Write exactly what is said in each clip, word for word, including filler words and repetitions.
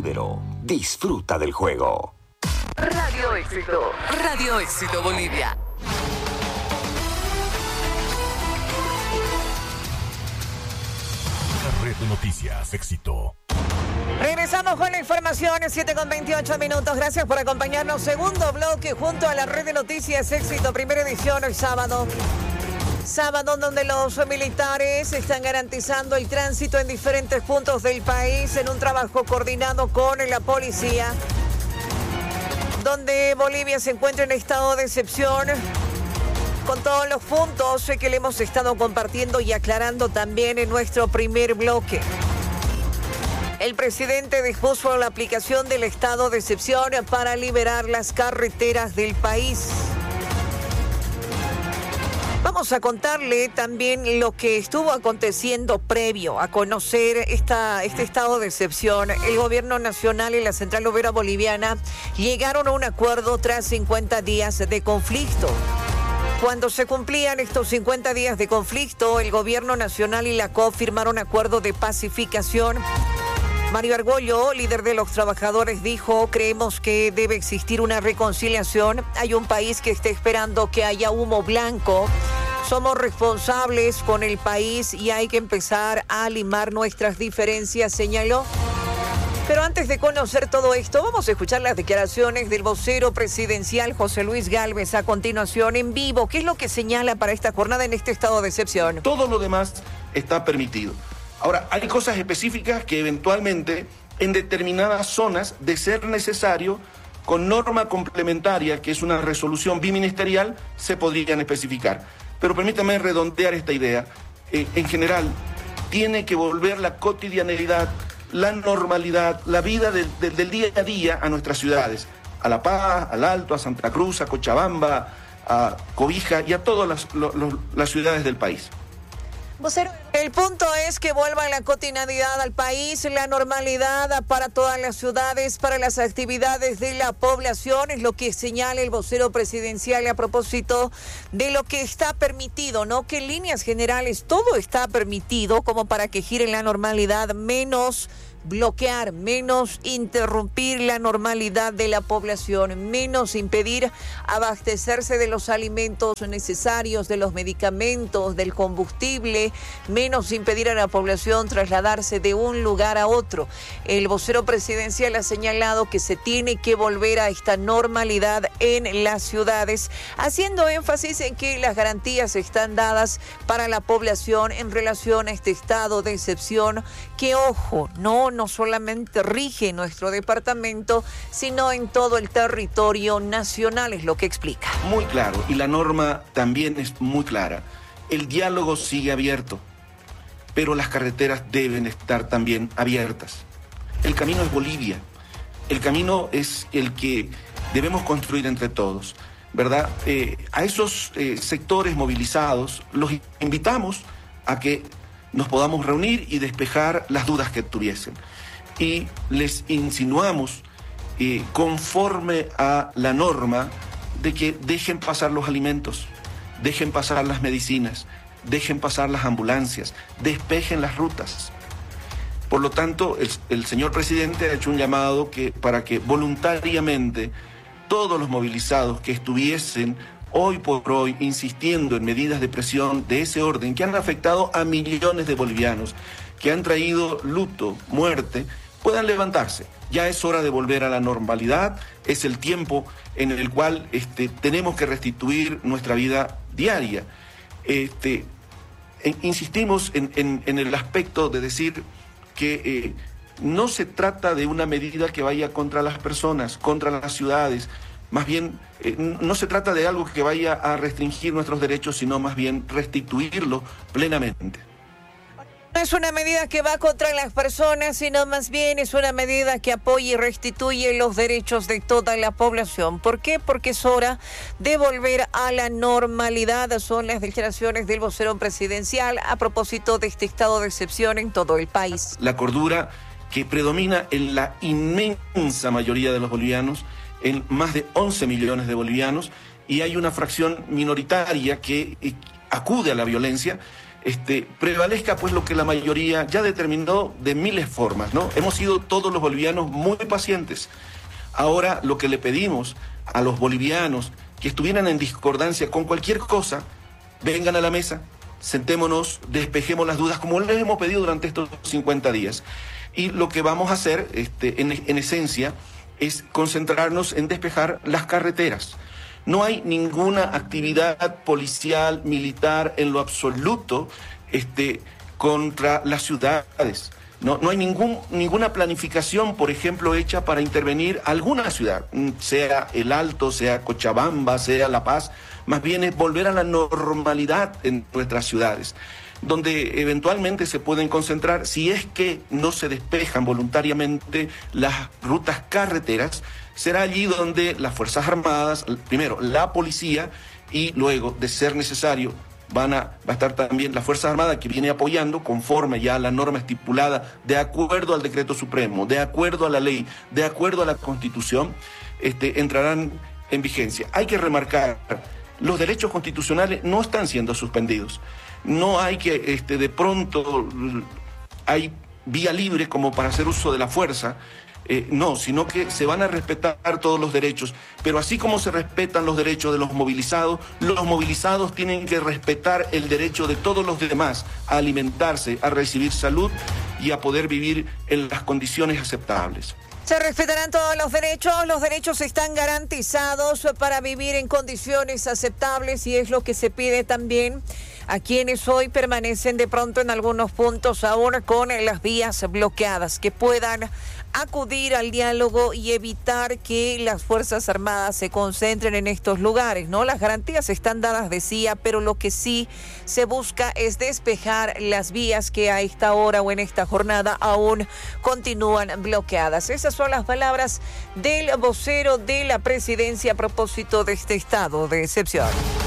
Libero, disfruta del juego. Radio Éxito. Radio Éxito Bolivia. La red de noticias Éxito. Regresamos con la información, siete con veintiocho minutos. Gracias por acompañarnos. Segundo bloque junto a la red de noticias Éxito, primera edición, el sábado. Sábado donde los militares están garantizando el tránsito en diferentes puntos del país en un trabajo coordinado con la policía. Donde Bolivia se encuentra en estado de excepción, con todos los puntos que le hemos estado compartiendo y aclarando también en nuestro primer bloque. El presidente dispuso la aplicación del estado de excepción para liberar las carreteras del país. Vamos a contarle también lo que estuvo aconteciendo previo a conocer esta, este estado de excepción. El gobierno nacional y la Central Obrera Boliviana llegaron a un acuerdo tras cincuenta días de conflicto. Cuando se cumplían estos cincuenta días de conflicto, el gobierno nacional y la C O F firmaron un acuerdo de pacificación. Mario Argollo, líder de los trabajadores, dijo: creemos que debe existir una reconciliación. Hay un país que está esperando que haya humo blanco. Somos responsables con el país y hay que empezar a limar nuestras diferencias, señaló. Pero antes de conocer todo esto, vamos a escuchar las declaraciones del vocero presidencial José Luis Gálvez a continuación en vivo. ¿Qué es lo que señala para esta jornada en este estado de excepción? Todo lo demás está permitido. Ahora, hay cosas específicas que eventualmente en determinadas zonas, de ser necesario, con norma complementaria, que es una resolución biministerial, se podrían especificar. Pero permítame redondear esta idea. Eh, en general, tiene que volver la cotidianidad, la normalidad, la vida de, de, del día a día a nuestras ciudades. A La Paz, al Alto, a Santa Cruz, a Cochabamba, a Cobija y a todas las, lo, lo, las ciudades del país. Vocero, el punto es que vuelva la cotidianidad al país, la normalidad para todas las ciudades, para las actividades de la población, es lo que señala el vocero presidencial a propósito de lo que está permitido, ¿no? Que en líneas generales todo está permitido como para que gire la normalidad, menos bloquear, menos interrumpir la normalidad de la población, menos impedir abastecerse de los alimentos necesarios, de los medicamentos, del combustible, menos impedir a la población trasladarse de un lugar a otro. El vocero presidencial ha señalado que se tiene que volver a esta normalidad en las ciudades, haciendo énfasis en que las garantías están dadas para la población en relación a este estado de excepción que, ojo, no no solamente rige nuestro departamento, sino en todo el territorio nacional, es lo que explica. Muy claro, y la norma también es muy clara. El diálogo sigue abierto, pero las carreteras deben estar también abiertas. El camino es Bolivia, el camino es el que debemos construir entre todos, ¿verdad? Eh, a esos eh, sectores movilizados los invitamos a que nos podamos reunir y despejar las dudas que tuviesen. Y les insinuamos, eh, conforme a la norma, de que dejen pasar los alimentos, dejen pasar las medicinas, dejen pasar las ambulancias, despejen las rutas. Por lo tanto, el, el señor presidente ha hecho un llamado que, para que voluntariamente todos los movilizados que estuviesen hoy por hoy insistiendo en medidas de presión de ese orden que han afectado a millones de bolivianos, que han traído luto, muerte, puedan levantarse. Ya es hora de volver a la normalidad, es el tiempo en el cual este, tenemos que restituir nuestra vida diaria. Este, en, insistimos en, en, en el aspecto de decir que eh, no se trata de una medida que vaya contra las personas, contra las ciudades. Más bien, eh, no se trata de algo que vaya a restringir nuestros derechos, sino más bien restituirlo plenamente. No es una medida que va contra las personas, sino más bien es una medida que apoya y restituye los derechos de toda la población. ¿Por qué? Porque es hora de volver a la normalidad. Son las declaraciones del vocero presidencial a propósito de este estado de excepción en todo el país. La cordura que predomina en la inmensa mayoría de los bolivianos, en más de once millones de bolivianos, y hay una fracción minoritaria que eh, acude a la violencia, este, prevalezca pues lo que la mayoría ya determinó de miles formas, ¿no? Hemos sido todos los bolivianos muy pacientes. Ahora lo que le pedimos a los bolivianos que estuvieran en discordancia con cualquier cosa, vengan a la mesa, sentémonos, despejemos las dudas como les hemos pedido durante estos cincuenta días. Y lo que vamos a hacer, este, en, en esencia, es concentrarnos en despejar las carreteras. No hay ninguna actividad policial, militar, en lo absoluto, este, contra las ciudades. No, no hay ningún, ninguna planificación, por ejemplo, hecha para intervenir alguna ciudad, sea El Alto, sea Cochabamba, sea La Paz. Más bien es volver a la normalidad en nuestras ciudades, donde eventualmente se pueden concentrar, si es que no se despejan voluntariamente las rutas carreteras, será allí donde las Fuerzas Armadas, primero la policía y luego, de ser necesario, van a, va a estar también la Fuerza Armada, que viene apoyando conforme ya a la norma estipulada, de acuerdo al decreto supremo, de acuerdo a la ley, de acuerdo a la Constitución, este, entrarán en vigencia. Hay que remarcar, los derechos constitucionales no están siendo suspendidos. No hay que, este, de pronto, hay vía libre como para hacer uso de la fuerza. Eh, no, sino que se van a respetar todos los derechos, pero así como se respetan los derechos de los movilizados, los movilizados tienen que respetar el derecho de todos los demás a alimentarse, a recibir salud y a poder vivir en las condiciones aceptables. Se respetarán todos los derechos, los derechos están garantizados para vivir en condiciones aceptables y es lo que se pide también a quienes hoy permanecen de pronto en algunos puntos aún con las vías bloqueadas, que puedan acudir al diálogo y evitar que las Fuerzas Armadas se concentren en estos lugares, ¿no? Las garantías están dadas, decía, pero lo que sí se busca es despejar las vías que a esta hora o en esta jornada aún continúan bloqueadas. Esas son las palabras del vocero de la presidencia a propósito de este estado de excepción.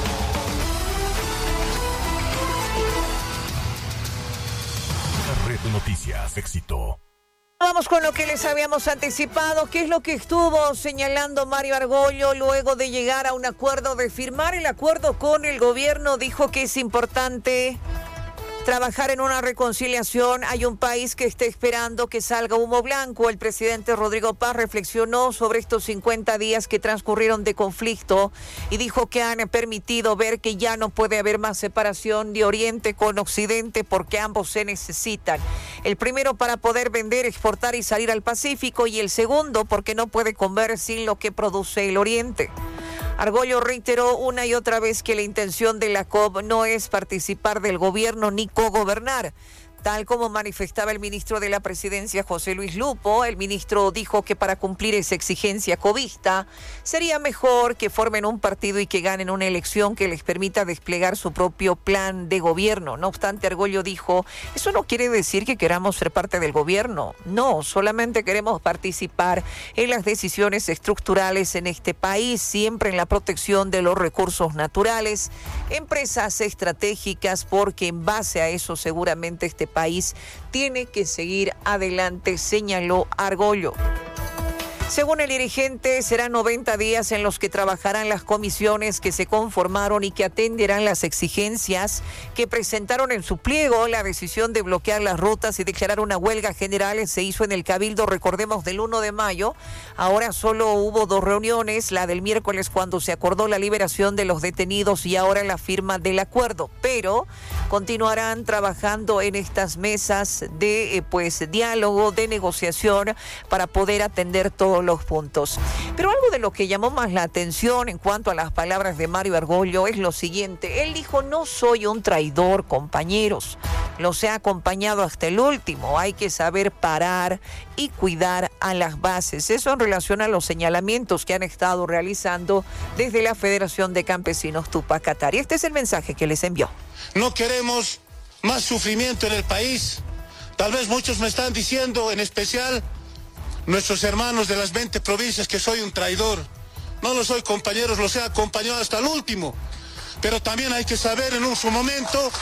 Red de Noticias, Éxito. Vamos con lo que les habíamos anticipado, que es lo que estuvo señalando Mario Argollo luego de llegar a un acuerdo, de firmar el acuerdo con el gobierno. Dijo que es importante trabajar en una reconciliación. Hay un país que está esperando que salga humo blanco. El presidente Rodrigo Paz reflexionó sobre estos cincuenta días que transcurrieron de conflicto y dijo que han permitido ver que ya no puede haber más separación de Oriente con Occidente porque ambos se necesitan. El primero para poder vender, exportar y salir al Pacífico, y el segundo porque no puede comer sin lo que produce el Oriente. Argollo reiteró una y otra vez que la intención de la C O P no es participar del gobierno ni cogobernar. Tal como manifestaba el ministro de la Presidencia, José Luis Lupo, el ministro dijo que para cumplir esa exigencia covista sería mejor que formen un partido y que ganen una elección que les permita desplegar su propio plan de gobierno. No obstante, Argollo dijo, eso no quiere decir que queramos ser parte del gobierno. No, solamente queremos participar en las decisiones estructurales en este país, siempre en la protección de los recursos naturales, empresas estratégicas, porque en base a eso seguramente este país tiene que seguir adelante, señaló Argollo. Según el dirigente, serán noventa días en los que trabajarán las comisiones que se conformaron y que atenderán las exigencias que presentaron en su pliego. La decisión de bloquear las rutas y declarar una huelga general se hizo en el Cabildo, recordemos, del uno de mayo. Ahora solo hubo dos reuniones, la del miércoles cuando se acordó la liberación de los detenidos y ahora la firma del acuerdo. Pero continuarán trabajando en estas mesas de eh, pues diálogo, de negociación para poder atender todo los puntos. Pero algo de lo que llamó más la atención en cuanto a las palabras de Mario Argollo es lo siguiente. Él dijo, no soy un traidor, compañeros. Los he acompañado hasta el último. Hay que saber parar y cuidar a las bases. Eso en relación a los señalamientos que han estado realizando desde la Federación de Campesinos Tupac Katari. Este es el mensaje que les envió. No queremos más sufrimiento en el país. Tal vez muchos me están diciendo, en especial nuestros hermanos de las veinte provincias, que soy un traidor. No lo soy, compañeros, los he acompañado hasta el último. Pero también hay que saber en un su momento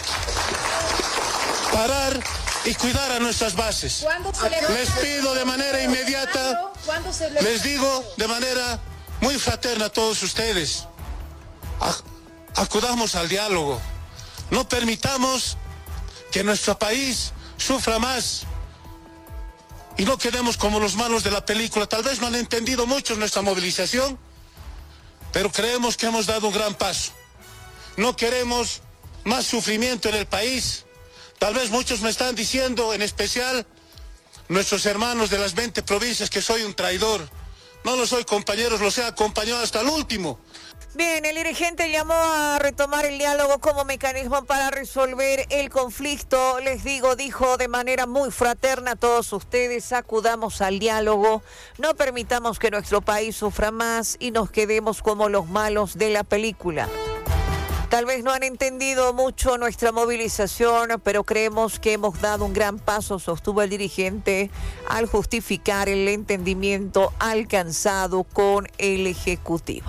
parar y cuidar a nuestras bases. Les pido de manera inmediata, les digo de manera muy fraterna a todos ustedes, acudamos al diálogo. No permitamos que nuestro país sufra más y no quedemos como los malos de la película. Tal vez no han entendido mucho nuestra movilización, pero creemos que hemos dado un gran paso. No queremos más sufrimiento en el país. Tal vez muchos me están diciendo, en especial nuestros hermanos de las veinte provincias, que soy un traidor. No lo soy, compañeros, los he acompañado hasta el último. Bien, el dirigente llamó a retomar el diálogo como mecanismo para resolver el conflicto. Les digo, dijo de manera muy fraterna a todos ustedes, acudamos al diálogo, no permitamos que nuestro país sufra más y nos quedemos como los malos de la película. Tal vez no han entendido mucho nuestra movilización, pero creemos que hemos dado un gran paso, sostuvo el dirigente, al justificar el entendimiento alcanzado con el Ejecutivo.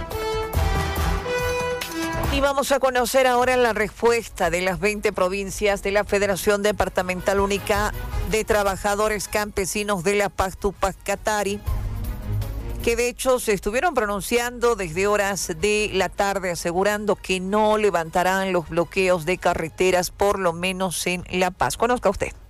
Y vamos a conocer ahora la respuesta de las veinte provincias de la Federación Departamental Única de Trabajadores Campesinos de la Paz Tupac Katari, que de hecho se estuvieron pronunciando desde horas de la tarde, asegurando que no levantarán los bloqueos de carreteras, por lo menos en La Paz. Conozca usted.